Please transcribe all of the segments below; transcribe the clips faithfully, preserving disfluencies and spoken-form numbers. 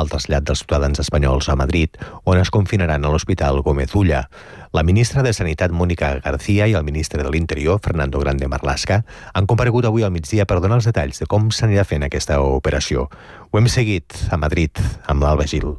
el trasllat dels ciutadans espanyols a Madrid, on es confinaran a l'Hospital Gómez Ulla. La ministra de Sanitat, Mónica García, i el ministre de l'Interior, Fernando Grande Marlaska, han comparegut avui al migdia per donar els detalls de com s'anirà fent aquesta operació. Ho hem seguit a Madrid amb l'Alba Gil.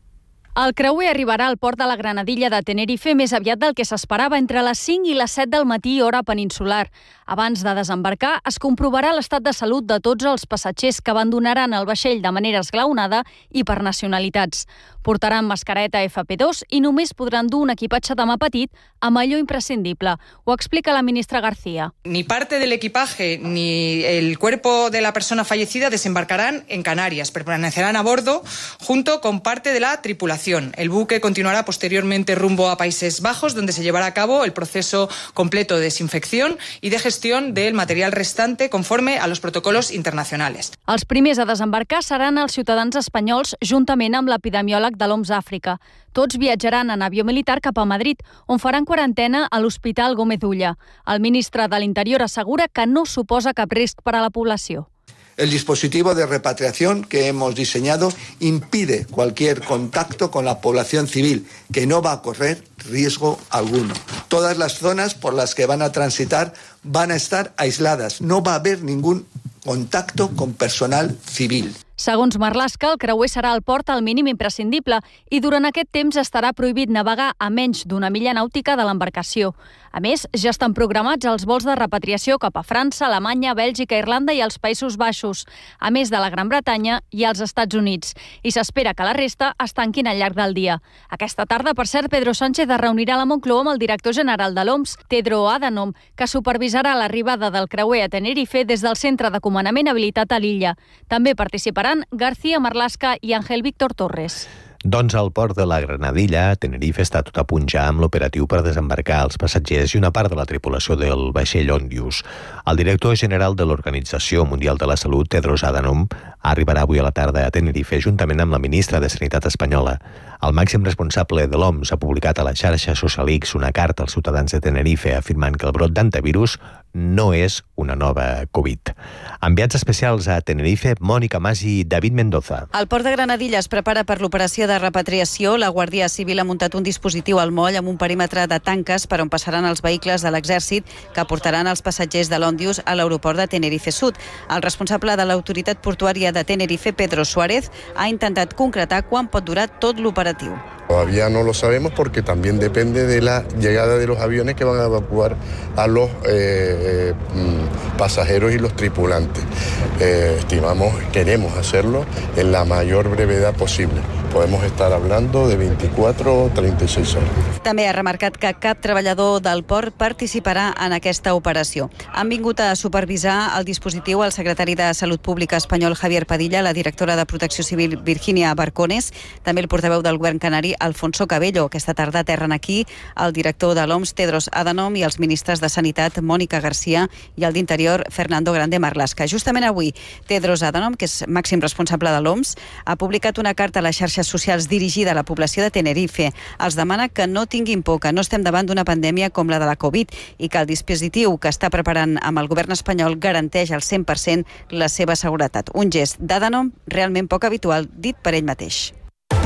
El creuer arribarà al port de la Granadilla de Tenerife més aviat del que s'esperava, entre les cinc i les set del matí, hora peninsular. Abans de desembarcar, es comprovarà l'estat de salut de tots els passatgers que abandonaran el vaixell de manera esglaonada i per nacionalitats. Portaran mascareta efa pe dos i només podran dur un equipatge de mà petit amb allò imprescindible. Ho explica la ministra García. Ni parte del equipaje ni el cuerpo de la persona fallecida desembarcarán en Canarias. Permanecerán a bordo junto con parte de la tripulación. El buque continuará posteriormente rumbo a Países Bajos, donde se llevará a cabo el proceso completo de desinfección y de gestión del material restante conforme a los protocolos internacionales. Els primers a desembarcar seran els ciutadans espanyols juntament amb l'epidemiòleg de l'O M S Àfrica. Tots viatjaran en avió militar cap a Madrid, on faran quarantena a l'Hospital Gómez Ulla. El ministre de l'Interior assegura que no suposa cap risc per a la població. El dispositivo de repatriación que hemos diseñado impide cualquier contacto con la población civil, que no va a correr riesgo alguno. Todas las zonas por las que van a transitar van a estar aisladas. No va a haber ningún contacto con personal civil. Segons Marlaska, el creuer serà al port al mínim imprescindible i durant aquest temps estarà prohibit navegar a menys d'una milla nàutica de l'embarcació. A més, ja estan programats els vols de repatriació cap a França, Alemanya, Bèlgica, Irlanda i els Països Baixos, a més de la Gran Bretanya i els Estats Units. I s'espera que la resta es tanquin al llarg del dia. Aquesta tarda, per cert, Pedro Sánchez es reunirà a la Moncloa amb el director general de l'O M S, Tedros Adhanom, que supervisarà l'arribada del creuer a Tenerife des del centre de comandament habilitat a l'illa. També participaran García Marlaska i Ángel Víctor Torres. Doncs el port de la Granadilla, a Tenerife, està tot a punt ja amb l'operatiu per desembarcar els passatgers i una part de la tripulació del vaixell Ondius. El director general de l'Organització Mundial de la Salut, Tedros Adhanom, arribarà avui a la tarda a Tenerife juntament amb la ministra de Sanitat espanyola. El màxim responsable de l'O M S ha publicat a la xarxa Social X una carta als ciutadans de Tenerife afirmant que el brot d'antivirus no és una nova Covid. Enviats especials a Tenerife, Mònica Mas i David Mendoza. El port de Granadilla es prepara per l'operació de repatriació. La Guàrdia Civil ha muntat un dispositiu al moll amb un perímetre de tanques per on passaran els vehicles de l'Exèrcit que portaran els passatgers de l'Ondius a l'aeroport de Tenerife Sud. El responsable de l'autoritat portuària de Tenerife, Pedro Suárez, ha intentat concretar quan pot durar tot l'operatiu. Todavía no lo sabemos porque también depende de la llegada de los aviones que van a evacuar a los eh, eh, pasajeros y los tripulantes. Eh, estimamos, queremos hacerlo en la mayor brevedad posible. Podemos estar hablando de veinticuatro o treinta y seis horas. També ha remarcat que cap treballador del port participarà en aquesta operació. Han vingut a supervisar el dispositiu el secretari de Salut Pública espanyol Javier Padilla, la directora de Protecció Civil Virginia Barcones, també el portaveu del govern canari Alfonso Cabello. Aquesta tarda aterren aquí el director de l'O M S Tedros Adhanom i els ministres de Sanitat Mónica García i el d'Interior Fernando Grande Marlaska. Justament avui, Tedros Adhanom, que és màxim responsable de l'O M S, ha publicat una carta a les xarxes socials dirigida a la població de Tenerife. Els demana que no tinguin por, que no estem davant d'una pandèmia com la de la Covid i que el dispositiu que està preparant amb el govern espanyol garanteix al cent per cent la seva seguretat. Un gest d'Adhanom realment poc habitual, dit per ell mateix.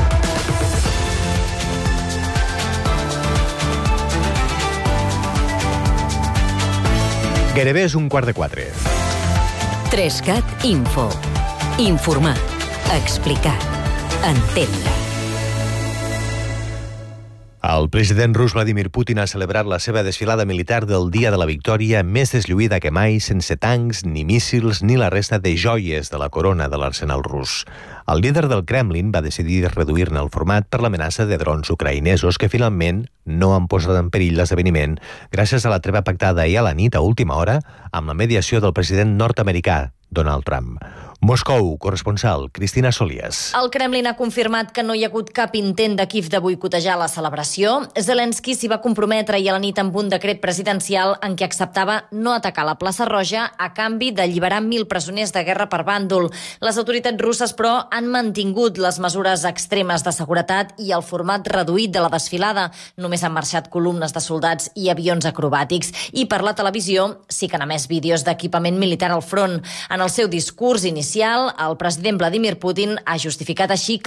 Gairebé és un quart de quatre. Trescat Info. Informar. Explicar. Entendre. El president rus Vladimir Putin ha celebrat la seva desfilada militar del Dia de la Victòria més deslluïda que mai, sense tancs, ni míssils, ni la resta de joies de la corona de l'arsenal rus. El líder del Kremlin va decidir reduir-ne el format per l'amenaça de drons ucraïnesos que finalment no han posat en perill l'esdeveniment gràcies a la treva pactada ahir a la nit a última hora amb la mediació del president nord-americà, Donald Trump. Moscou, corresponsal, Cristina Solías. El Kremlin ha confirmat que no hi ha hagut cap intent de Kíev de boicotejar la celebració. Zelensky s'hi va comprometre ahir a la nit amb un decret presidencial en què acceptava no atacar la plaça Roja a canvi d'alliberar mil presoners de guerra per bàndol. Les autoritats russes, però, han mantingut les mesures extremes de seguretat i el format reduït de la desfilada. Només han marxat columnes de soldats i avions acrobàtics. I per la televisió sí que han emès vídeos d'equipament militar al front. En el seu discurs inicial, el president Vladimir Putin ha justificat així que